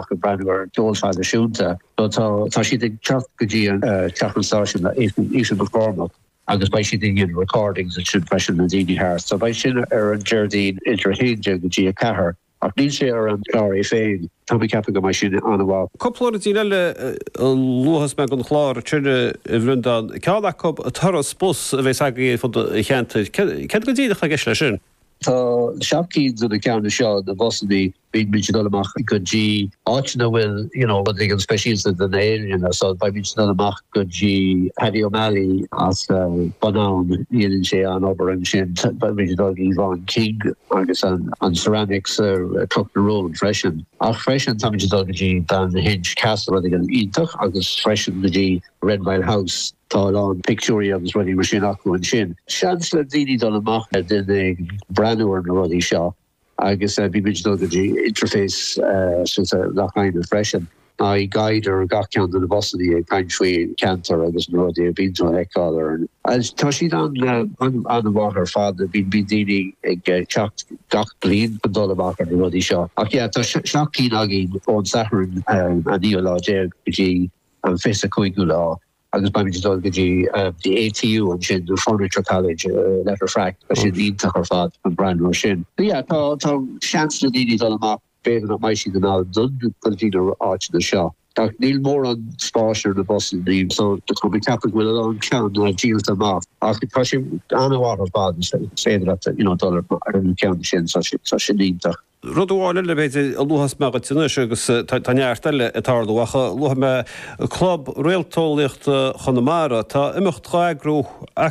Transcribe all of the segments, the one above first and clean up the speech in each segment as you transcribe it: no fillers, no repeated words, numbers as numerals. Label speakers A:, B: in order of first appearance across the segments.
A: amach go breúir dulfád asúnta. Tá si ag teach go dtí an teachnasáisiún éisi beformach. agus by she did recordings that should fashion the Dini Har. So by she an Jardine interhinge the Gia Kahar. Ach ní sé ar an chlár é féin, tá mé ceappa go mai sin an bháil.
B: Coppla tí eile luchas me an chlár tíine bhrindan, ceála cob a tarras bus a bheits agaí fud cheantaid. Cead go dtíad a geis lei sin?
A: Tá seapcíns an ceanna seo na bosnaí bín midamach go dtí áitina bhfuil, bud ag an speisialista den éireann so ba midamach go dtí Paddy O'Malley as banán íonn sé an obair an sin ba midamach Yvonne King agus an ceramics tucht na roll freisin. Ach freisin tá midamach go dtí Dan Hinch Castle ag an ítach agus freisin go dtí Red Mile House. Tá an picturí agus rudí mar sin acu an sin. Seans le daoine dul amach den ag breúir na rudí seo. agus bhí midamach go dtí interface nacháin an freisin. Na I guider gach an na bosnaí ag kaintfuí cantar agus na rudí a bín an eáil. Tá siad an bhachar fad a bín daoine ag teacht gach bliain an dul amach na rudí seo. Ach tá seachcín agin ón sathrann an níolá déag go dtí an fis a chuigú lá. agus ba midamach go dtí the ATU an sin the Furniture College letterfract a sin díntaach ar fad an breúir sin. Tá seans na daoine dul amach béidir nach mai sin den ná dun go dtí áit na seo. Tá níl mór an spáisiir na bosan níim, so go mé ceappa bhfuil an ceann na díos amach. Ach tá sin anhhar ar fad féidir dul ar an ceann sin sa sin díntaach.
B: Rodháil le bhéidir a luchas me tíine agus taneartile atádacha lucha me club réaltólaocht chunamara tá imimecht cháigrú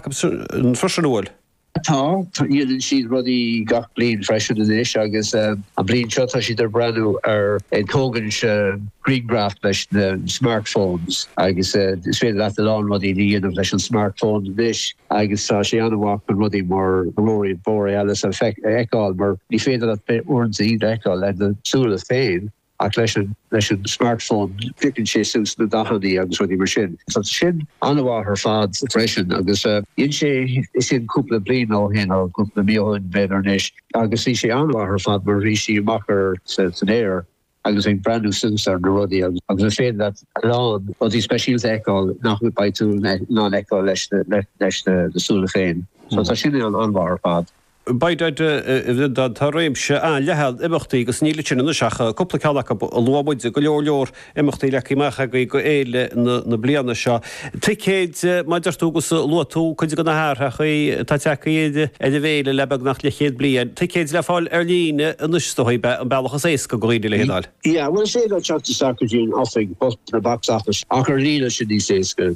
B: an frisinúil.
A: Tá íann siad rudí gach bliain freisin inis agus an bliain seo tá siad ar breanú ar an tógann greengraft leis na smartphones agus is féidir leat an rudí dhéanamh leis an smartphone inis agus tá sé anmhaach an rudí mar glóí borealis eáil mar ní féidir le uintsa iad eáil le na súla féin ach leis an smartphone picinn sé sús na dahannaí agus rudí mar sin. So sin anmhaach ar fad freisin agus in sé is sin cúpla bliain ó hin ó cúpla míochain beidir níis agus í sé anmhaach ar fad mar bhí sí machar san éir agus ag brandú súsar na rudí agus féin dat lán ó dí speisialta eáil nach chu baitú ná eáil leis na súla féin. So tá sin an anmhaach ar fad.
B: Baidid tá réimse lehel imachtaí agus níle sin na seacha coppla cealacha a luhaide go leor imachtaí leímecha go éile na bliana seo. Tucéad maidirtúgus luú chuide go nathe chu tá techaíide a bhéile lebeg nach le chéad blian. Tucéad le fáil ar líne an nustoí an bailachas ééis go goíide le héáil.
A: Ja, bhfuil sé le teachta sacrún offing post na box office ach ar líne sin ní séasca.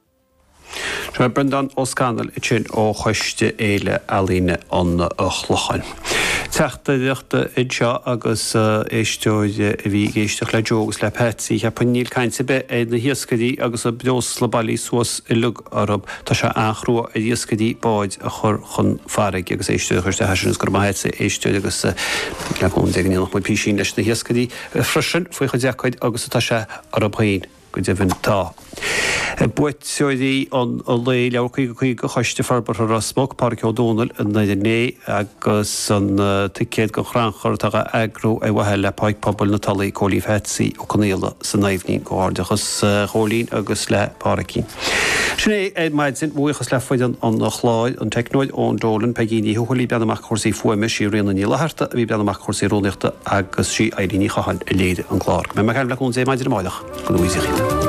B: Tra Brendan O'Scannell sin ó chuiste éile alíne an chlochain. Teachta seo agus éisteide a bhí géisteach le jogus le petsaí a paníl caiinte be é na hiascadí agus a beos le bailí suas i lug arab tá se achrú a hiascadí báid a chur chun farraigh agus éisteide chuiste heisiúnas gur maithe éisteide agus leún déag mu písín leis na hiascadí freisin faoi chu deacaid agus tá se arabhain. Go dibhann tá. Buit seoidí an lé leabhar chuig go choiste farbar a smog Parc O'Donnell an 9 agus an ticéad go chranchar tá agrú a bhathe le paid pobl na talaí cólíh hetsaí ó conéile san naimhnín go ardachas cholín agus le Paracín. Sinné é maid sin buchas le foiid an chláid an technoid ón Dolan pe gíní thuholí beanamach chósaí fuime sí réanna ní leharta a bhí beanamach chósaí róneachta agus sí éiríní chahan i léide an chlár. Me me cheim leún sé maididir máideach go